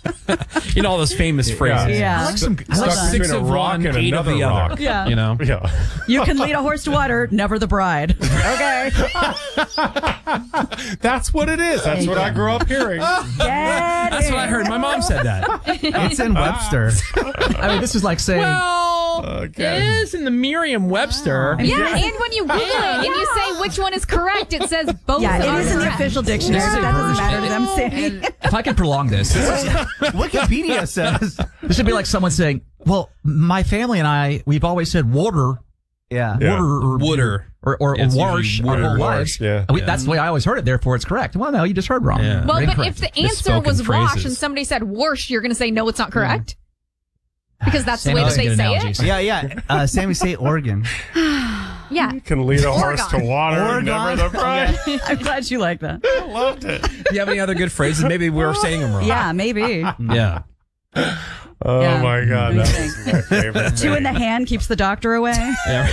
You know all those famous phrases. Yeah. I like some. I like Stuck Six between a of rock one, and eight of another the rock. other. Yeah. You know? Yeah. You can lead a horse to water, never the bride. Okay. That's what it is. That's what I grew up hearing. That's what I heard. My mom said that. It's in Webster. I mean, this is like saying. Well, Okay. it is in the Merriam-Webster. Yeah, and when you Google it and you say which one is correct, it says both Yeah, are it is in the correct. official dictionary, but that doesn't matter to them, Sammy. If I can prolong this, Wikipedia says. this would be like someone saying, "Well, my family and we've always said water, Yeah. Yeah. Wooder. or It's wash usually our whole wooder. lives." Yeah. That's the way I always heard it. Therefore, it's correct. Well, no, you just heard wrong. Yeah. Well, You're but incorrect. if the answer Misspoken was wash phrases. and somebody said wash, you're going to say no, it's not correct? Because that's the Sammy way that doesn't they get say analogies. it? Yeah. Sammy say Oregon. Yeah. You can lead a horse to water, Oregon. never the bride. I'm glad you like that. I loved it. Do you have any other good phrases? Maybe we were saying them wrong. Yeah, maybe. Yeah. Oh Yeah. my God, that was my favorite. Two in the hand keeps the doctor away. Yeah.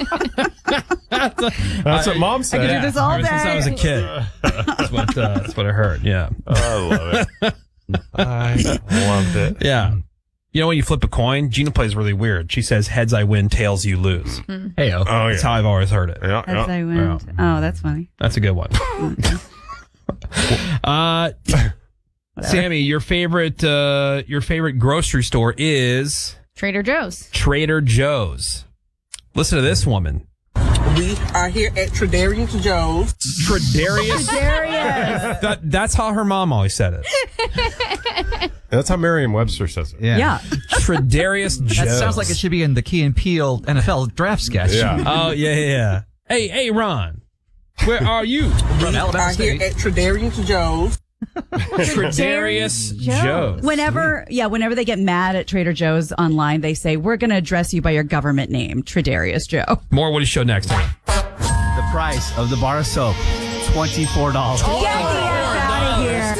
That's what Mom said. I could do this all Ever since I was a day. kid. That's what I heard. Yeah. I love it. I loved it. Yeah. You know when you flip a coin, Gina plays really weird. She says, heads I win, tails you lose. Hey-o. Oh, That's yeah. how I've always heard it. Yeah, As yeah. I went. Oh, that's funny. That's a good one. Sammy, your favorite grocery store is Trader Joe's. Trader Joe's. Listen to this woman. We are here at Trader Joe's. Tradarius. That's how her mom always said it. That's how Merriam-Webster says it. Yeah. Tradarius Joe's. That sounds like it should be in the Key and Peele NFL draft sketch. Yeah. Oh, yeah. Hey, Ron. Where are you? From Alabama Are here State. at Trader Joe's. Tradarius Joe's. Whenever they get mad at Trader Joe's online, they say, we're going to address you by your government name, Tradarius Joe. More Woody Show next time. The price of the bar of soap, $24. Get the F out of here.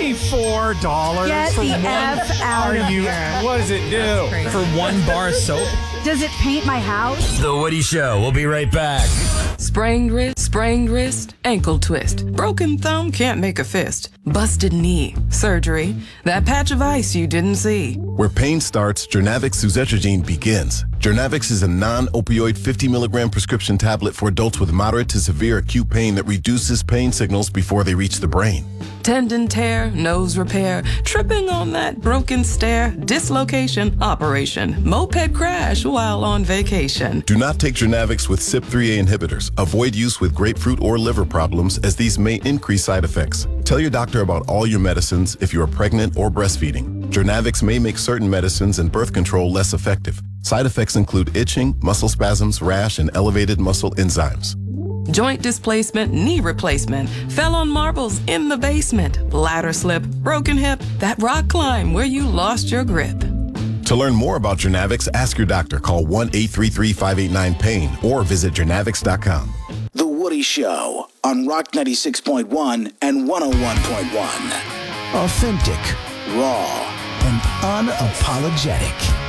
$24 Get for the one. F out of here. What does it do? For one bar of soap? Does it paint my house? The Woody Show. We'll be right back. Sprained wrist, ankle twist. Broken thumb can't make a fist. Busted knee, surgery. That patch of ice you didn't see. Where pain starts, Jernavix suzetrigine begins. Jernavix is a non-opioid 50 milligram prescription tablet for adults with moderate to severe acute pain that reduces pain signals before they reach the brain. Tendon tear, nose repair, tripping on that broken stair, dislocation, operation, moped crash while on vacation. Do not take Jernavix with CYP3A inhibitors. Avoid use with grapefruit or liver problems as these may increase side effects. Tell your doctor about all your medicines if you are pregnant or breastfeeding. Jernavix may make certain medicines and birth control less effective. Side effects include itching, muscle spasms, rash, and elevated muscle enzymes. Joint displacement, knee replacement, fell on marbles in the basement, ladder slip, broken hip, that rock climb where you lost your grip. To learn more about Jernavix, ask your doctor. Call 1-833-589-PAIN or visit jernavix.com. The Woody Show on Rock 96.1 and 101.1. Authentic, raw, and unapologetic.